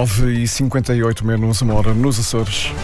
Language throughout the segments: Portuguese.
9h58, menos uma hora nos Açores.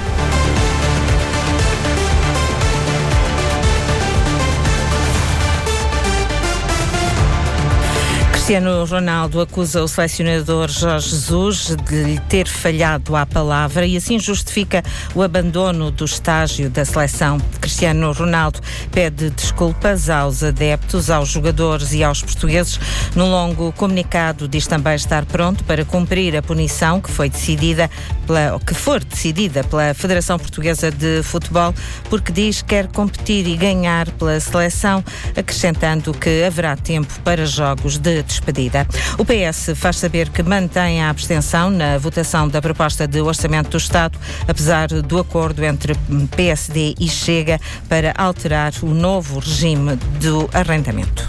Cristiano Ronaldo acusa o selecionador Jorge Jesus de lhe ter falhado à palavra e assim justifica o abandono do estágio da seleção. Cristiano Ronaldo pede desculpas aos adeptos, aos jogadores e aos portugueses. No longo comunicado diz também estar pronto para cumprir a punição que for decidida pela Federação Portuguesa de Futebol, porque diz que quer competir e ganhar pela seleção, acrescentando que haverá tempo para jogos de despedida. O PS faz saber que mantém a abstenção na votação da proposta de orçamento do Estado, apesar do acordo entre PSD e Chega para alterar o novo regime do arrendamento.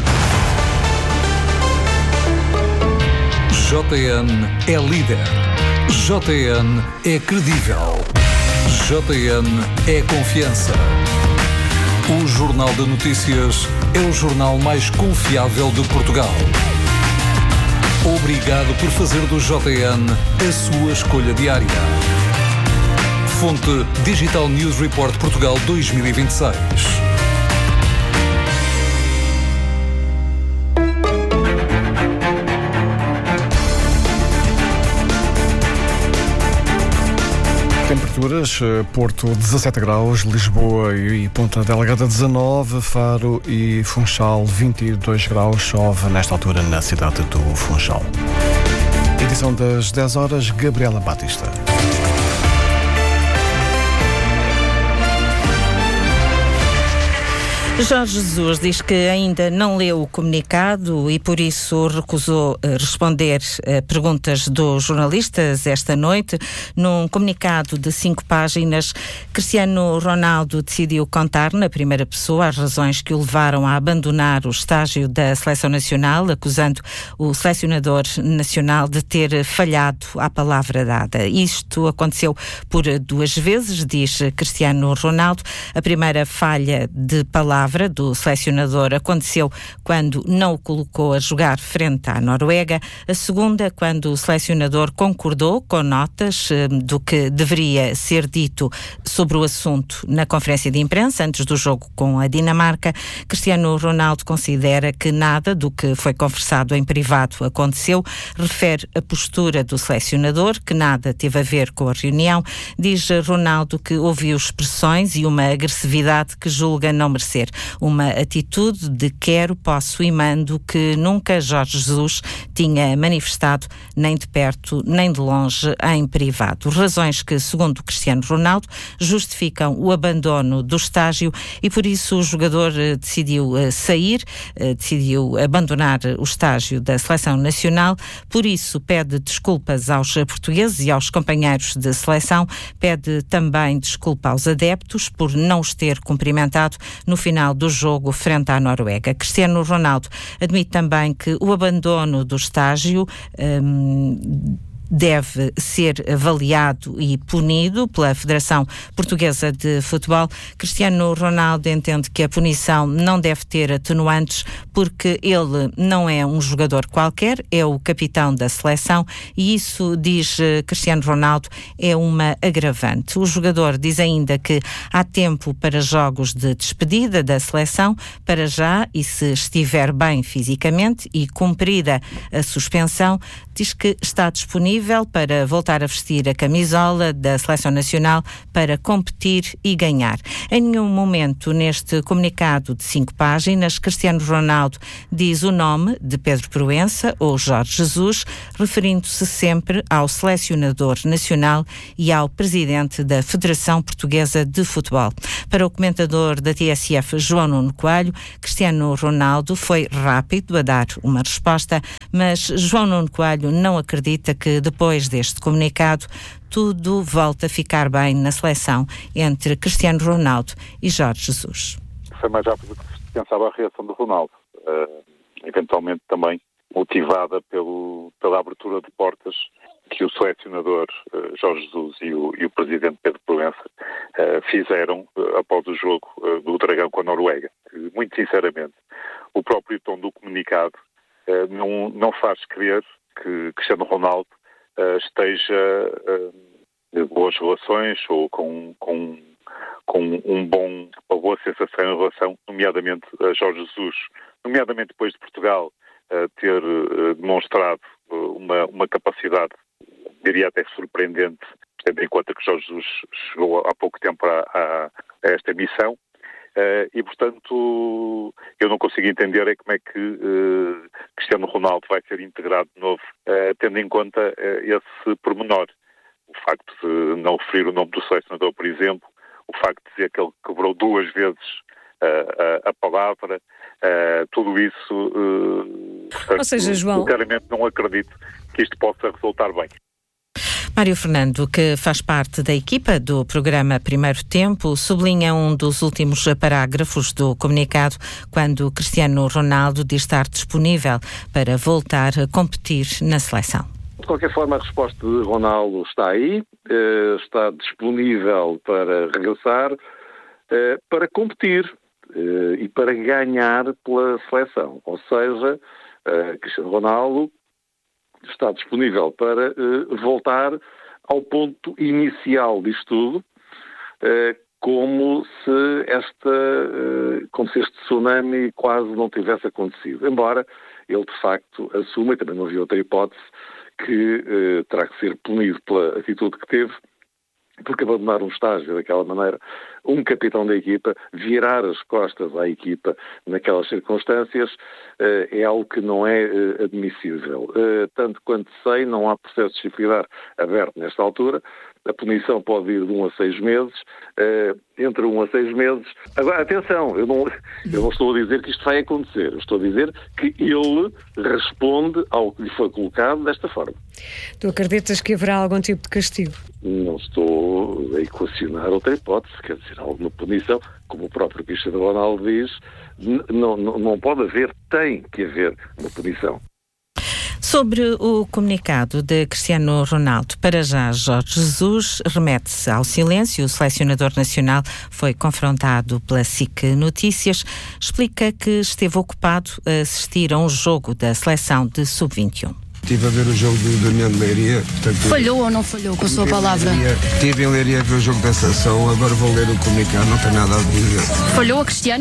JN é líder. JN é credível. JN é confiança. O Jornal de Notícias é o jornal mais confiável de Portugal. Obrigado por fazer do JN a sua escolha diária. Fonte Digital News Report Portugal 2026. Temperaturas: Porto 17 graus, Lisboa e Ponta Delgada 19, Faro e Funchal 22 graus, chove nesta altura na cidade do Funchal. Edição das 10 horas, Gabriela Batista. Jorge Jesus diz que ainda não leu o comunicado e por isso recusou responder perguntas dos jornalistas esta noite. Num comunicado de 5 páginas, Cristiano Ronaldo decidiu contar na primeira pessoa as razões que o levaram a abandonar o estágio da Seleção Nacional, acusando o selecionador nacional de ter falhado à palavra dada. Isto aconteceu por 2 vezes, diz Cristiano Ronaldo. A primeira falha de palavra do selecionador aconteceu quando não o colocou a jogar frente à Noruega. A segunda, quando o selecionador concordou com notas do que deveria ser dito sobre o assunto na conferência de imprensa antes do jogo com a Dinamarca. Cristiano Ronaldo considera que nada do que foi conversado em privado aconteceu. Refere a postura do selecionador, que nada teve a ver com a reunião. Diz Ronaldo que ouviu expressões e uma agressividade que julga não merecer. Uma atitude de quero, posso e mando que nunca Jorge Jesus tinha manifestado, nem de perto nem de longe, em privado. Razões que, segundo Cristiano Ronaldo, justificam o abandono do estágio e por isso o jogador decidiu decidiu abandonar o estágio da Seleção Nacional. Por isso pede desculpas aos portugueses e aos companheiros de seleção, pede também desculpa aos adeptos por não os ter cumprimentado no final do jogo frente à Noruega. Cristiano Ronaldo admite também que o abandono do estágio deve ser avaliado e punido pela Federação Portuguesa de Futebol. Cristiano Ronaldo entende que a punição não deve ter atenuantes porque ele não é um jogador qualquer, é o capitão da seleção e isso, diz Cristiano Ronaldo, é uma agravante. O jogador diz ainda que há tempo para jogos de despedida da seleção, para já, e se estiver bem fisicamente e cumprida a suspensão, diz que está disponível para voltar a vestir a camisola da Seleção Nacional para competir e ganhar. Em nenhum momento neste comunicado de 5 páginas, Cristiano Ronaldo diz o nome de Pedro Proença ou Jorge Jesus, referindo-se sempre ao selecionador nacional e ao presidente da Federação Portuguesa de Futebol. Para o comentador da TSF, João Nuno Coelho, Cristiano Ronaldo foi rápido a dar uma resposta, mas João Nuno Coelho não acredita que depois deste comunicado tudo volta a ficar bem na seleção entre Cristiano Ronaldo e Jorge Jesus. Foi mais rápido do que se pensava a reação do Ronaldo, eventualmente também motivada pela abertura de portas que o selecionador Jorge Jesus e o presidente Pedro Proença fizeram após o jogo do Dragão com a Noruega. Muito sinceramente, o próprio tom do comunicado não faz crer que Cristiano Ronaldo esteja de boas relações ou com uma boa sensação em relação, nomeadamente, a Jorge Jesus, nomeadamente depois de Portugal ter demonstrado uma capacidade, diria até surpreendente, tendo em conta que Jorge Jesus chegou há pouco tempo a esta missão. E, portanto, eu não consigo entender como é que Cristiano Ronaldo vai ser integrado de novo, tendo em conta esse pormenor. O facto de não referir o nome do selecionador, por exemplo, o facto de dizer que ele quebrou 2 vezes a palavra, tudo isso, portanto, ou seja, João, sinceramente não acredito que isto possa resultar bem. Mário Fernando, que faz parte da equipa do programa Primeiro Tempo, sublinha um dos últimos parágrafos do comunicado quando Cristiano Ronaldo diz estar disponível para voltar a competir na seleção. De qualquer forma, a resposta de Ronaldo está aí, está disponível para regressar, para competir e para ganhar pela seleção. Ou seja, Cristiano Ronaldo está disponível para voltar ao ponto inicial disto tudo, como se este tsunami quase não tivesse acontecido. Embora ele, de facto, assuma, e também não havia outra hipótese, que terá que ser punido pela atitude que teve, porque abandonar um estágio daquela maneira, um capitão da equipa, virar as costas à equipa naquelas circunstâncias, é algo que não é admissível. Tanto quanto sei, não há processo disciplinar aberto nesta altura. A punição pode ir de 1 a 6 meses, entre 1 a 6 meses. Agora, atenção, eu não estou a dizer que isto vai acontecer, eu estou a dizer que ele responde ao que lhe foi colocado desta forma. Tu acreditas que haverá algum tipo de castigo? Não estou a equacionar outra hipótese, quer dizer, alguma punição, como o próprio Cristiano Ronaldo diz, não pode haver, tem que haver uma punição. Sobre o comunicado de Cristiano Ronaldo, para já Jorge Jesus remete-se ao silêncio. O selecionador nacional foi confrontado pela SIC Notícias. Explica que esteve ocupado a assistir a um jogo da seleção de Sub-21. Estive a ver o jogo do União de Leiria. Portanto, falhou ou não falhou com a sua palavra? Estive em Leiria a ver o jogo da seleção, agora vou ler o comunicado, não tem nada a dizer. Falhou a Cristiano?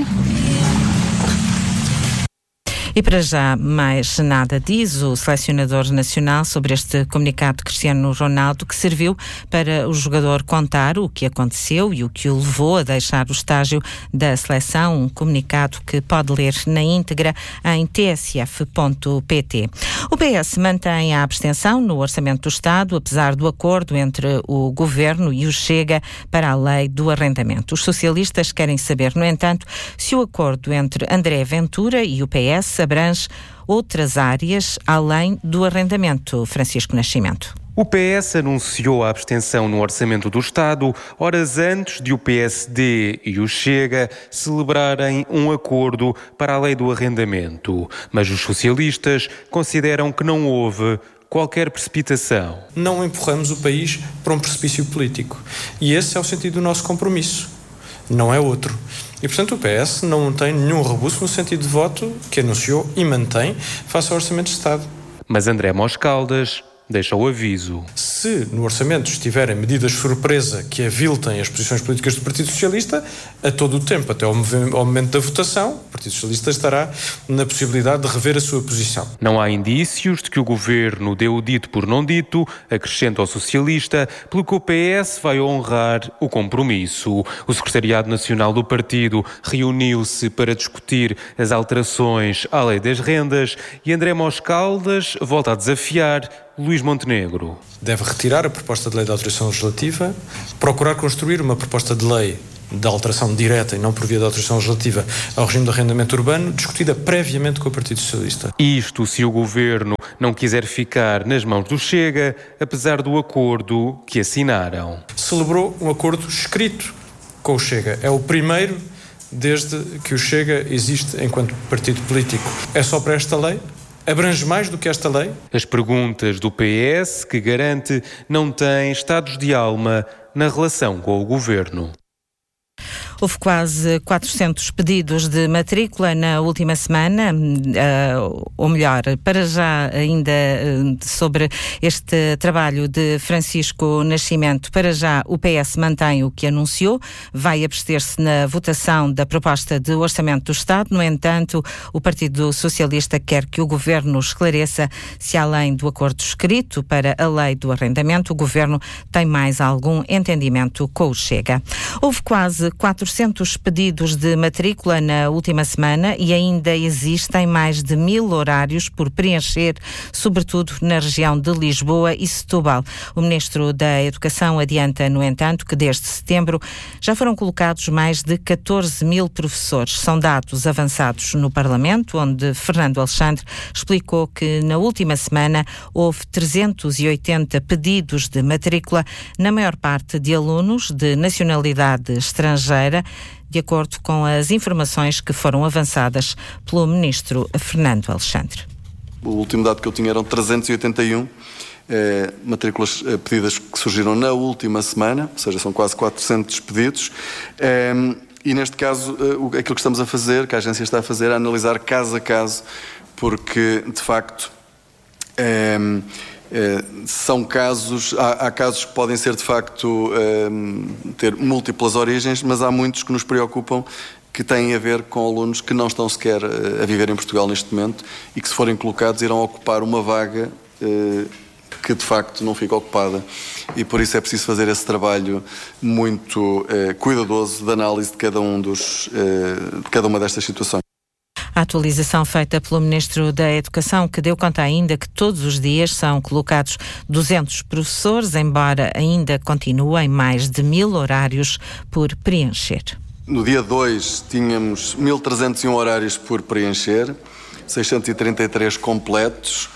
E para já mais nada diz o selecionador nacional sobre este comunicado de Cristiano Ronaldo, que serviu para o jogador contar o que aconteceu e o que o levou a deixar o estágio da seleção, um comunicado que pode ler na íntegra em tsf.pt. O PS mantém a abstenção no Orçamento do Estado, apesar do acordo entre o Governo e o Chega para a lei do arrendamento. Os socialistas querem saber, no entanto, se o acordo entre André Ventura e o PS abrange outras áreas além do arrendamento. Francisco Nascimento. O PS anunciou a abstenção no Orçamento do Estado horas antes de o PSD e o Chega celebrarem um acordo para a lei do arrendamento. Mas os socialistas consideram que não houve qualquer precipitação. Não empurramos o país para um precipício político. E esse é o sentido do nosso compromisso. Não é outro. E, portanto, o PS não tem nenhum rebuço no sentido de voto que anunciou e mantém face ao Orçamento de Estado. Mas André Moscaldas deixa o aviso. Se no orçamento estiverem medidas surpresa que aviltem as posições políticas do Partido Socialista, a todo o tempo, até ao momento da votação, o Partido Socialista estará na possibilidade de rever a sua posição. Não há indícios de que o Governo deu o dito por não dito, acrescenta o socialista, pelo que o PS vai honrar o compromisso. O Secretariado Nacional do Partido reuniu-se para discutir as alterações à Lei das Rendas e André Moscaldas volta a desafiar Luís Montenegro. Deve retirar a proposta de lei de alteração legislativa, procurar construir uma proposta de lei de alteração direta e não por via de alteração legislativa ao regime de arrendamento urbano, discutida previamente com o Partido Socialista. Isto se o Governo não quiser ficar nas mãos do Chega, apesar do acordo que assinaram. Celebrou um acordo escrito com o Chega. É o primeiro desde que o Chega existe enquanto partido político. É só para esta lei? Abrange mais do que esta lei? As perguntas do PS, que garante não tem estados de alma na relação com o Governo. Houve quase 400 pedidos de matrícula na última semana, ou melhor, para já ainda sobre este trabalho de Francisco Nascimento, para já o PS mantém o que anunciou, vai abster-se na votação da proposta de orçamento do Estado. No entanto, o Partido Socialista quer que o Governo esclareça se, além do acordo escrito para a lei do arrendamento, o Governo tem mais algum entendimento com o Chega. Houve quase 400 pedidos de matrícula na última semana e ainda existem mais de 1000 horários por preencher, sobretudo na região de Lisboa e Setúbal. O Ministro da Educação adianta, no entanto, que desde setembro já foram colocados mais de 14.000 professores. São dados avançados no Parlamento, onde Fernando Alexandre explicou que na última semana houve 380 pedidos de matrícula, na maior parte de alunos de nacionalidade estrangeira, de acordo com as informações que foram avançadas pelo Ministro Fernando Alexandre. O último dado que eu tinha eram 381 matrículas pedidas que surgiram na última semana, ou seja, são quase 400 pedidos. E neste caso, aquilo que estamos a fazer, que a agência está a fazer, é analisar caso a caso, porque de facto são casos, há casos que podem ser de facto ter múltiplas origens, mas há muitos que nos preocupam que têm a ver com alunos que não estão sequer a viver em Portugal neste momento e que, se forem colocados, irão ocupar uma vaga que de facto não fica ocupada, e por isso é preciso fazer esse trabalho muito cuidadoso de análise de cada uma destas situações. A atualização feita pelo Ministro da Educação, que deu conta ainda que todos os dias são colocados 200 professores, embora ainda continuem mais de 1000 horários por preencher. No dia 2 tínhamos 1.301 horários por preencher, 633 completos.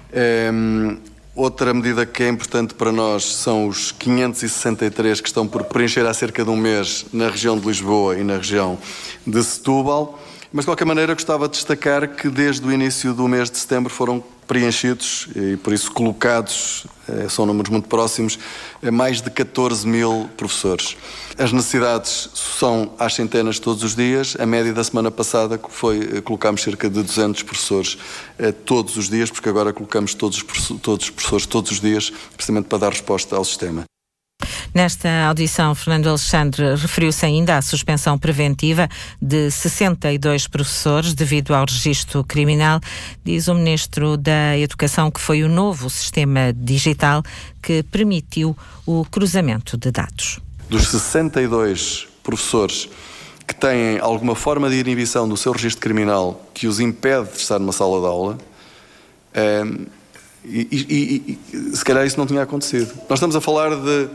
Outra medida que é importante para nós são os 563 que estão por preencher há cerca de um mês na região de Lisboa e na região de Setúbal. Mas, de qualquer maneira, gostava de destacar que desde o início do mês de setembro foram preenchidos e, por isso, colocados, são números muito próximos, mais de 14.000 professores. As necessidades são às centenas todos os dias. A média da semana passada colocámos cerca de 200 professores todos os dias, porque agora colocamos todos os professores todos os dias, precisamente para dar resposta ao sistema. Nesta audição, Fernando Alexandre referiu-se ainda à suspensão preventiva de 62 professores devido ao registro criminal. Diz o Ministro da Educação que foi o novo sistema digital que permitiu o cruzamento de dados. Dos 62 professores que têm alguma forma de inibição do seu registro criminal que os impede de estar numa sala de aula, se calhar isso não tinha acontecido. Nós estamos a falar de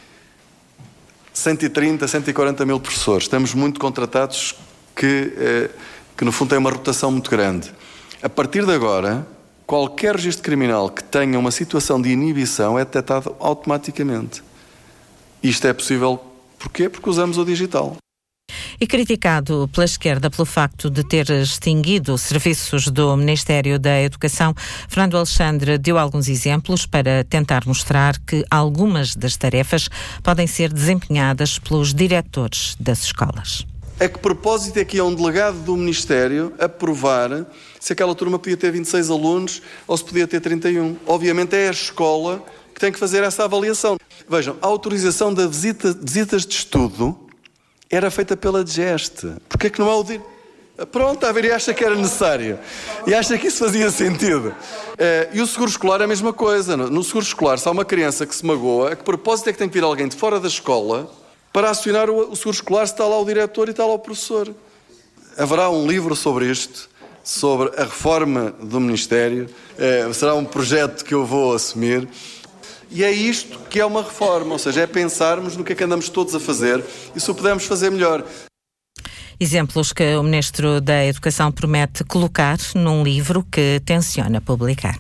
130, 140 mil professores. Estamos muito contratados que no fundo têm uma rotação muito grande. A partir de agora, qualquer registro criminal que tenha uma situação de inibição é detectado automaticamente. Isto é possível porquê? Porque usamos o digital. E criticado pela esquerda pelo facto de ter extinguido serviços do Ministério da Educação, Fernando Alexandre deu alguns exemplos para tentar mostrar que algumas das tarefas podem ser desempenhadas pelos diretores das escolas. A que propósito é que é um delegado do Ministério aprovar se aquela turma podia ter 26 alunos ou se podia ter 31? Obviamente é a escola que tem que fazer essa avaliação. Vejam, a autorização de visitas de estudo era feita pela DGEST. Porquê é que não é o diretor? Pronto, a ver, e acha que era necessário. E acha que isso fazia sentido. E o seguro escolar é a mesma coisa. No seguro escolar, se há uma criança que se magoa, a que propósito é que tem que vir alguém de fora da escola para acionar o seguro escolar se está lá o diretor e está lá o professor? Haverá um livro sobre isto, sobre a reforma do Ministério. Será um projeto que eu vou assumir. E é isto que é uma reforma, ou seja, é pensarmos no que é que andamos todos a fazer e se o pudermos fazer melhor. Exemplos que o Ministro da Educação promete colocar num livro que tenciona publicar.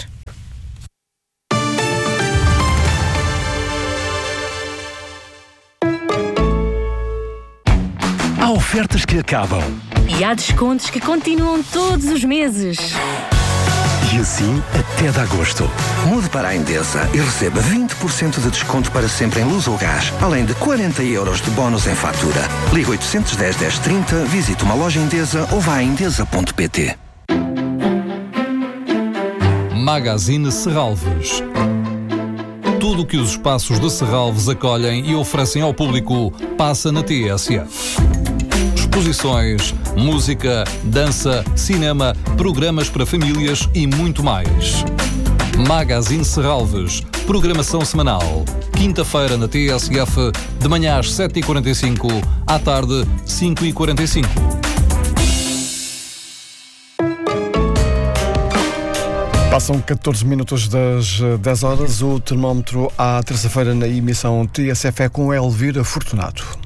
Há ofertas que acabam. E há descontos que continuam todos os meses. E assim até de agosto. Mude para a Endesa e receba 20% de desconto para sempre em luz ou gás, além de 40 € de bónus em fatura. Ligue 810 1030, visite uma loja Endesa ou vá a endesa.pt. Magazine Serralves. Tudo o que os espaços de Serralves acolhem e oferecem ao público passa na TSF. Exposições, música, dança, cinema, programas para famílias e muito mais. Magazine Serralves, programação semanal. Quinta-feira na TSF, de manhã às 7h45, à tarde 5h45. Passam 14 minutos das 10 horas. O termómetro à terça-feira na emissão TSF é com Elvira Fortunato.